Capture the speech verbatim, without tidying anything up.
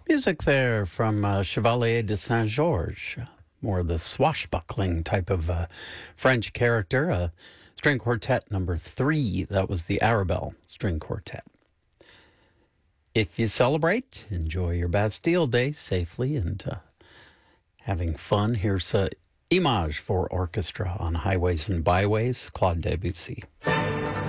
Music there from uh, Chevalier de Saint Georges, more the swashbuckling type of uh, French character. Uh, string quartet number three, that was the Arabelle string quartet. If you celebrate, enjoy your Bastille Day safely and uh, having fun. Here's uh, Image for Orchestra on Highways and Byways, Claude Debussy.